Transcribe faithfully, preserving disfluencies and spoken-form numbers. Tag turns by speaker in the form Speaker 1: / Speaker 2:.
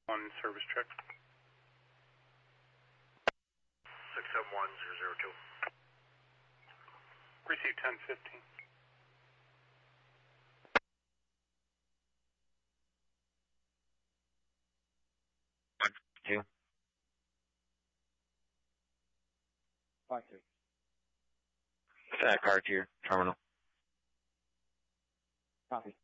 Speaker 1: One service check.
Speaker 2: six seven one zero zero two.
Speaker 1: Receive ten fifteen.
Speaker 3: Two.
Speaker 4: Five two.
Speaker 3: Fat car to your terminal.
Speaker 4: Copy.